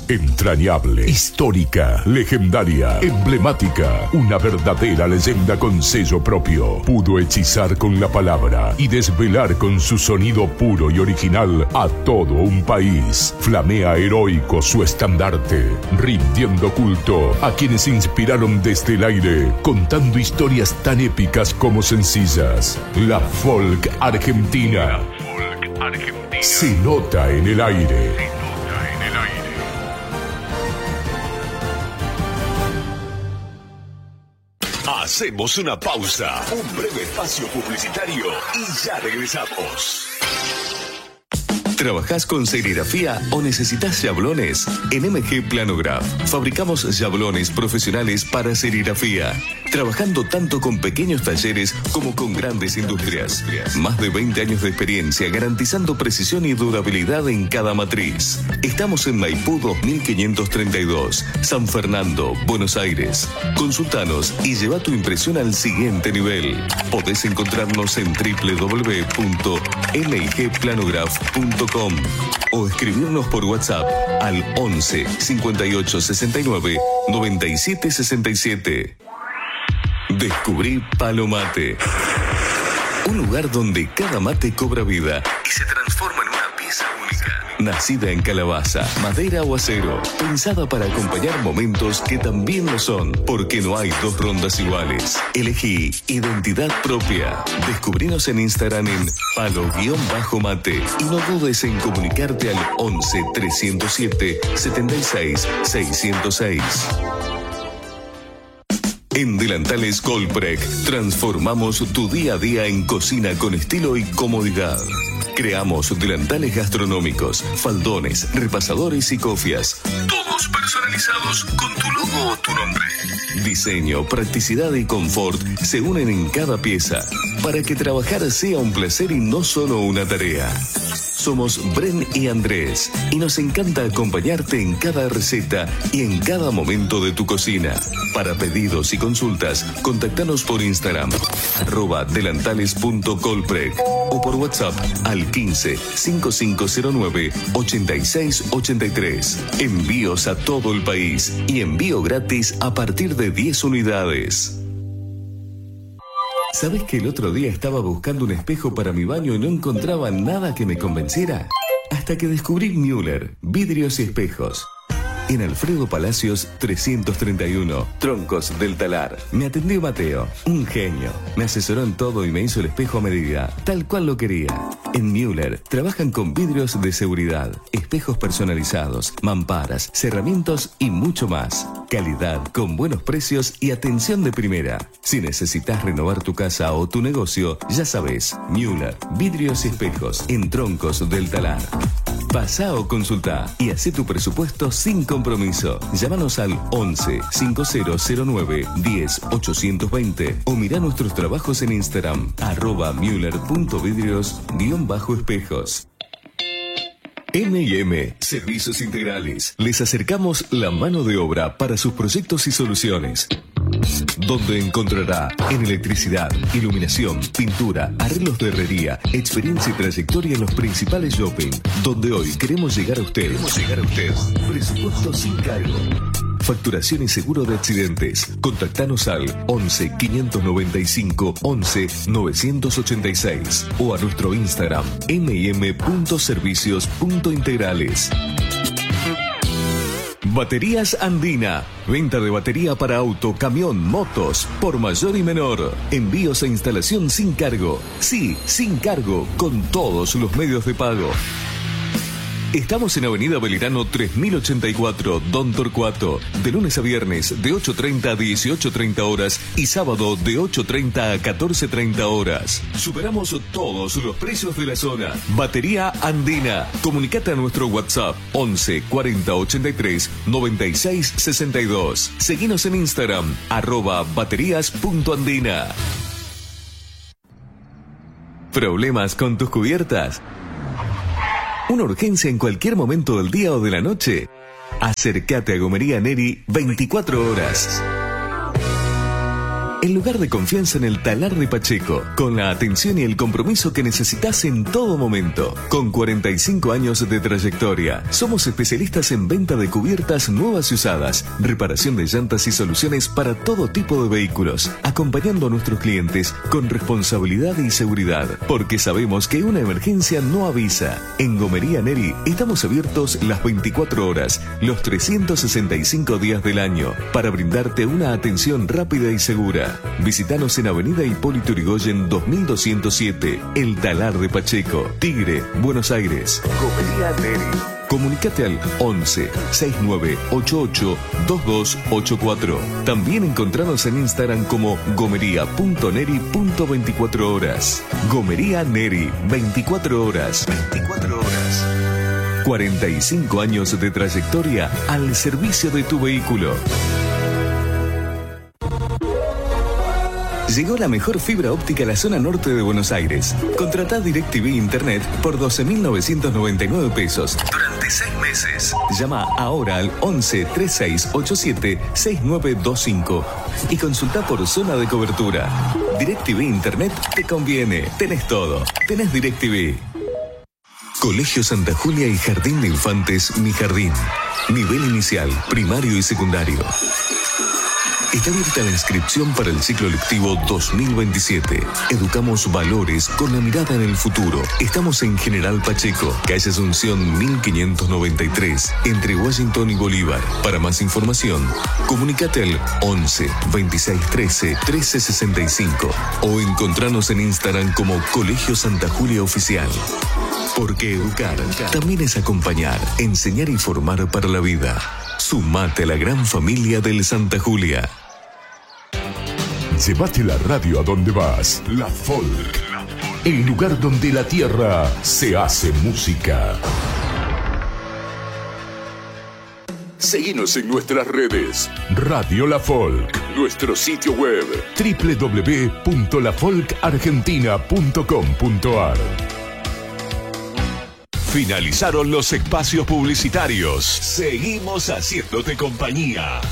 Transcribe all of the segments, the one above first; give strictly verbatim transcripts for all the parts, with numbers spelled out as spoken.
Entrañable, histórica, legendaria, emblemática. Una verdadera leyenda con sello propio. Pudo hechizar con la palabra y desvelar con su sonido puro y original a todo un país. Flamea heroico su estandarte, rindiendo culto a quienes inspiraron desde el aire, contando historias tan épicas como sencillas. La folk argentina. La folk argentina. Se nota en el aire. Se nota en el aire. Hacemos una pausa, un breve espacio publicitario y ya regresamos. ¿Trabajás con serigrafía o necesitas yablones? En M G Planograph fabricamos yablones profesionales para serigrafía, trabajando tanto con pequeños talleres como con grandes industrias. Más de veinte años de experiencia garantizando precisión y durabilidad en cada matriz. Estamos en Maipú dos mil quinientos treinta y dos, San Fernando, Buenos Aires. Consultanos y lleva tu impresión al siguiente nivel. Podés encontrarnos en doble u doble u doble u punto m g planograph punto com o escribirnos por WhatsApp al once cincuenta y ocho sesenta y nueve noventa y siete sesenta y siete. Descubrí Palo Mate, un lugar donde cada mate cobra vida y se transforma en una pieza única. Nacida en calabaza, madera o acero, pensada para acompañar momentos que también lo son, porque no hay dos rondas iguales. Elegí identidad propia. Descubrinos en Instagram en palo-mate y no dudes en comunicarte al once trescientos siete setenta y seis seiscientos seis. En Delantales Colprec transformamos tu día a día en cocina con estilo y comodidad. Creamos delantales gastronómicos, faldones, repasadores y cofias. Todos personalizados con tu logo o tu nombre. Diseño, practicidad y confort se unen en cada pieza para que trabajar sea un placer y no solo una tarea. Somos Bren y Andrés y nos encanta acompañarte en cada receta y en cada momento de tu cocina. Para pedidos y consultas, contactanos por Instagram, arroba delantales punto colprec o por WhatsApp al quince cinco cinco cero nueve ochenta y seis ochenta y tres. Envíos a todo el país y envío gratis a partir de diez unidades. ¿Sabes que el otro día estaba buscando un espejo para mi baño y no encontraba nada que me convenciera? Hasta que descubrí Müller, vidrios y espejos. En Alfredo Palacios trescientos treinta y uno, Troncos del Talar. Me atendió Mateo, un genio. Me asesoró en todo y me hizo el espejo a medida, tal cual lo quería. En Müller trabajan con vidrios de seguridad, espejos personalizados, mamparas, cerramientos y mucho más. Calidad, con buenos precios y atención de primera. Si necesitas renovar tu casa o tu negocio, ya sabes, Müller, vidrios y espejos en Troncos del Talar. Pasá o consultá y hacé tu presupuesto sin compromiso. Llámanos al once cincuenta cero nueve diez ochocientos veinte o mirá nuestros trabajos en Instagram, arroba müller punto vidrios guión bajo espejos. M y M Servicios Integrales. Les acercamos la mano de obra para sus proyectos y soluciones, donde encontrará en electricidad, iluminación, pintura, arreglos de herrería, experiencia y trayectoria en los principales shopping, donde hoy queremos llegar a usted. Queremos llegar a usted. Presupuesto sin cargo. Facturación y seguro de accidentes. Contactanos al once quinientos noventa y cinco once novecientos ochenta y seis o a nuestro Instagram m y m punto servicios punto integrales. Baterías Andina. Venta de batería para auto, camión, motos, por mayor y menor. Envíos e instalación sin cargo. Sí, sin cargo, con todos los medios de pago. Estamos en Avenida Belgrano tres mil ochenta y cuatro, Don Torcuato, de lunes a viernes de ocho treinta a dieciocho treinta horas y sábado de ocho treinta a catorce treinta horas. Superamos todos los precios de la zona. Batería Andina. Comunicate a nuestro WhatsApp once cuarenta ochenta y tres noventa y seis sesenta y dos. Seguinos en Instagram, arroba baterías punto andina. ¿Problemas con tus cubiertas? ¿Una urgencia en cualquier momento del día o de la noche? Acércate a Gomería Neri veinticuatro horas. el lugar de confianza en el Talar de Pacheco, con la atención y el compromiso que necesitas en todo momento. Con cuarenta y cinco años de trayectoria, somos especialistas en venta de cubiertas nuevas y usadas, reparación de llantas y soluciones para todo tipo de vehículos, acompañando a nuestros clientes con responsabilidad y seguridad, porque sabemos que una emergencia no avisa. En Gomería Neri estamos abiertos las veinticuatro horas, los trescientos sesenta y cinco días del año, para brindarte una atención rápida y segura. Visítanos en Avenida Hipólito Yrigoyen dos mil doscientos siete, El Talar de Pacheco, Tigre, Buenos Aires. Gomería Neri. Comunicate al once, sesenta y nueve, ochenta y ocho, veintidós ochenta y cuatro. También encontranos en Instagram como gomería punto neri punto veinticuatro horas. Gomería Neri, veinticuatro horas. veinticuatro horas. cuarenta y cinco años de trayectoria al servicio de tu vehículo. Llegó la mejor fibra óptica a la zona norte de Buenos Aires. Contratá DirecTV Internet por doce mil novecientos noventa y nueve pesos durante seis meses. Llama ahora al once, treinta y seis, ochenta y siete, sesenta y nueve veinticinco y consulta por zona de cobertura. DirecTV Internet te conviene. Tenés todo. Tenés DirecTV. Colegio Santa Julia y Jardín de Infantes Mi Jardín. Nivel inicial, primario y secundario. Está abierta la inscripción para el ciclo lectivo dos mil veintisiete. Educamos valores con la mirada en el futuro. Estamos en General Pacheco, calle Asunción mil quinientos noventa y tres, entre Washington y Bolívar. Para más información, comunícate al once, veintiséis, trece, trece sesenta y cinco o encontranos en Instagram como Colegio Santa Julia Oficial. Porque educar también es acompañar, enseñar y formar para la vida. Sumate a la gran familia del Santa Julia. Llévate la radio a donde vas. La Folk. El lugar donde la tierra se hace música. Seguinos en nuestras redes. Radio La Folk. Nuestro sitio web doble u doble u doble u punto la folk argentina punto com punto a r. Finalizaron los espacios publicitarios. Seguimos haciéndote compañía.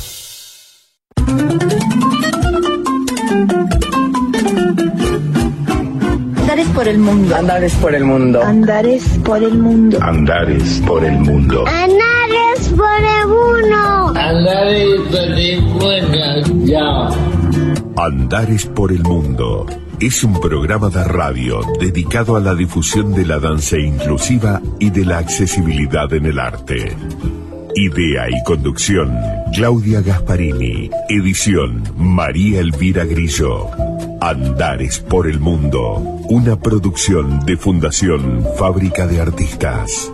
Andares por el mundo. Andares por el mundo. Andares por el mundo. Andares por el mundo. Andares por el mundo. Andares por el mundo. Ya. Andares por el mundo. Es un programa de radio dedicado a la difusión de la danza inclusiva y de la accesibilidad en el arte. Idea y conducción, Claudia Gasparini. Edición, María Elvira Grillo. Andares por el Mundo, una producción de Fundación Fábrica de Artistas.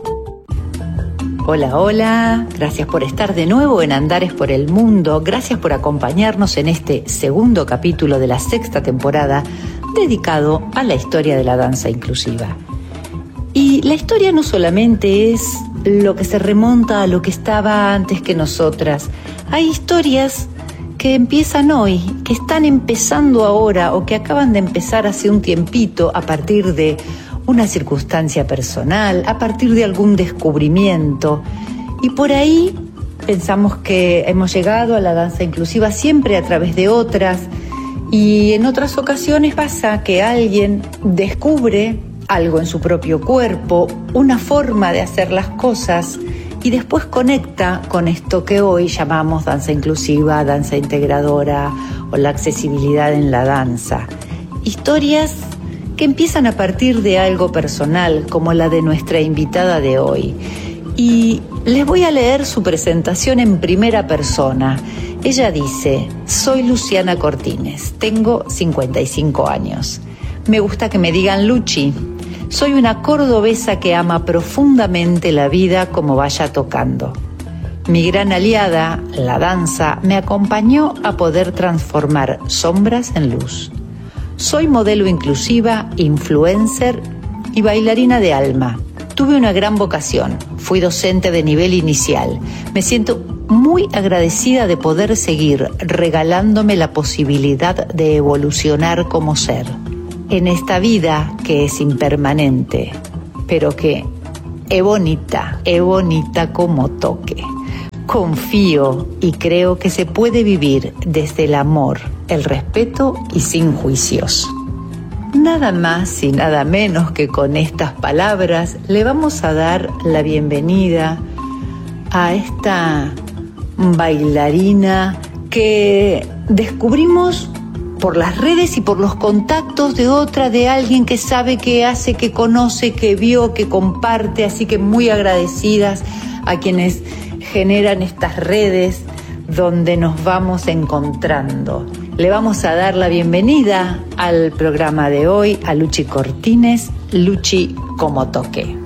Hola, hola, gracias por estar de nuevo en Andares por el Mundo, gracias por acompañarnos en este segundo capítulo de la sexta temporada dedicado a la historia de la danza inclusiva. Y la historia no solamente es lo que se remonta a lo que estaba antes que nosotras, hay historias que empiezan hoy, que están empezando ahora o que acaban de empezar hace un tiempito a partir de una circunstancia personal, a partir de algún descubrimiento. Y por ahí pensamos que hemos llegado a la danza inclusiva siempre a través de otras, y en otras ocasiones pasa que alguien descubre algo en su propio cuerpo, una forma de hacer las cosas, y después conecta con esto que hoy llamamos danza inclusiva, danza integradora o la accesibilidad en la danza. Historias que empiezan a partir de algo personal, como la de nuestra invitada de hoy. Y les voy a leer su presentación en primera persona. Ella dice: soy Luciana Cortines, tengo cincuenta y cinco años. Me gusta que me digan Luchi. Soy una cordobesa que ama profundamente la vida como vaya tocando. Mi gran aliada, la danza, me acompañó a poder transformar sombras en luz. Soy modelo inclusiva, influencer y bailarina de alma. Tuve una gran vocación, fui docente de nivel inicial. Me siento muy agradecida de poder seguir regalándome la posibilidad de evolucionar como ser. En esta vida que es impermanente, pero que es bonita, es bonita como toque. confío y creo que se puede vivir desde el amor, el respeto y sin juicios. Nada más y nada menos que con estas palabras le vamos a dar la bienvenida a esta bailarina que descubrimos por las redes y por los contactos de otra, de alguien que sabe, que hace, que conoce, que vio, que comparte, así que muy agradecidas a quienes generan estas redes donde nos vamos encontrando. Le vamos a dar la bienvenida al programa de hoy a Luchi Cortines, Luchi Como Toque.